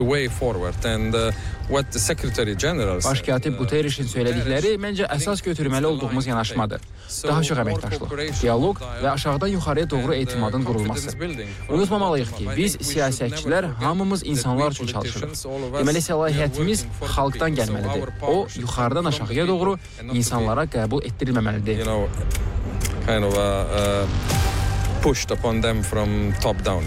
Baş katib Guterres'in söyledikləri məncə əsas götürməli olduğumuz yanaşmadır. Daha çox əməkdaşlıq, diyaloq və aşağıdan yuxarıya doğru etimadın qurulması. Unutmamalıyıq ki, biz siyasətçilər hamımız insanlar üçün çalışırıq. Deməli, səlahiyyətimiz xalqdan gəlməlidir. O, yuxarıdan aşağıya doğru insanlara qəbul etdirilməməlidir. Pushed upon them from top down.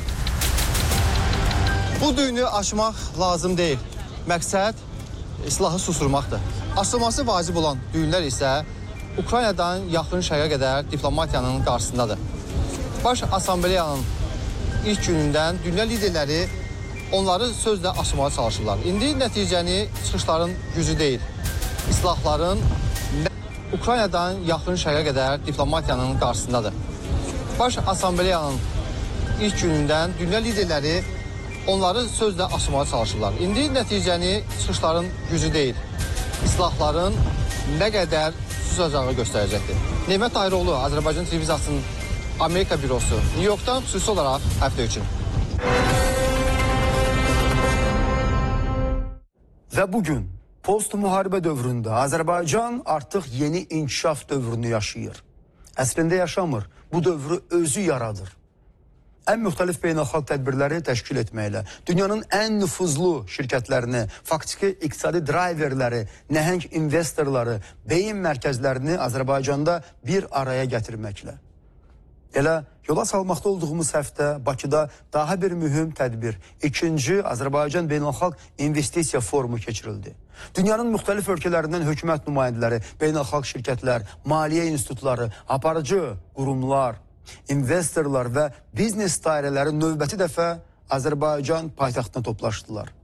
Bu düyünü aşmaq lazım deyil. Məqsəd silahı susturmaqdır. Aşılması vacib olan düyünlər isə Ukraynadan yaxın şərqə qədər diplomatiyanın qarşısındadır. Baş Assambleyanın ilk günündən dünya liderləri onları sözlə aşmağa çalışırlar. İndi nəticəni çıxışların gücü deyil, islahların Ukraynadan yaxın şərqə qədər diplomatiyanın qarşısındadır. Baş Assambleyanın ilk günündən dünya liderləri onları sözlə aşmağa çalışırlar. İndi nəticəni çıxışların gücü deyil, islahların nə qədər susacağı göstərəcəkdir. Nemət Ayroğlu, Azərbaycan Televiziyasının Amerika bürosu, New Yorkdan xüsusi olaraq həftə üçün. Və bugün post-müharibə dövründə Azərbaycan artıq yeni inkişaf dövrünü yaşayır. Əslində yaşamır, bu dövrü özü yaradır. Ən müxtəlif beynəlxalq tədbirləri təşkil etməklə, dünyanın ən nüfuzlu şirkətlərini, faktiki iqtisadi driverləri, nəhəng investorları, beyin mərkəzlərini Azərbaycanda bir araya gətirməklə. Elə yola salmaqda olduğumuz həftə Bakıda daha bir mühüm tədbir, ikinci Azərbaycan Beynəlxalq İnvestisiya Forumu keçirildi. Dünyanın müxtəlif ölkələrindən hökumət nümayəndələri, beynəlxalq şirkətlər, maliyyə institutları, aparıcı qurumlar, investorlar və biznes dairələri növbəti dəfə Azərbaycan paytaxtına toplaşdılar.